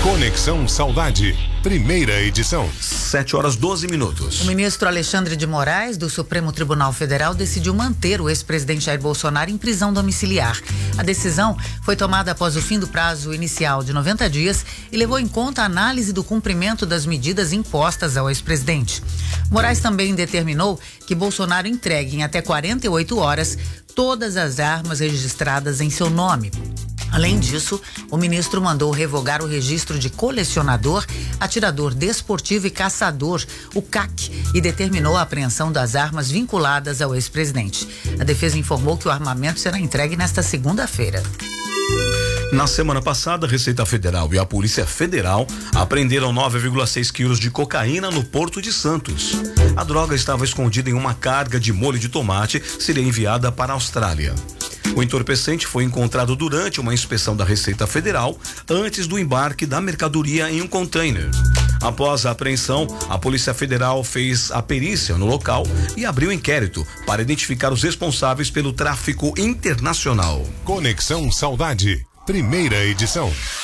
Conexão Saudade, primeira edição. 7h12. O ministro Alexandre de Moraes, do Supremo Tribunal Federal, decidiu manter o ex-presidente Jair Bolsonaro em prisão domiciliar. A decisão foi tomada após o fim do prazo inicial de 90 dias e levou em conta a análise do cumprimento das medidas impostas ao ex-presidente. Moraes também determinou que Bolsonaro entregue em até 48 horas todas as armas registradas em seu nome. Além disso, o ministro mandou revogar o registro de colecionador, atirador desportivo e caçador, o CAC, e determinou a apreensão das armas vinculadas ao ex-presidente. A defesa informou que o armamento será entregue nesta segunda-feira. Na semana passada, a Receita Federal e a Polícia Federal apreenderam 9,6 quilos de cocaína no Porto de Santos. A droga estava escondida em uma carga de molho de tomate, seria enviada para a Austrália. O entorpecente foi encontrado durante uma inspeção da Receita Federal antes do embarque da mercadoria em um container. Após a apreensão, a Polícia Federal fez a perícia no local e abriu inquérito para identificar os responsáveis pelo tráfico internacional. Conexão Saudade, primeira edição.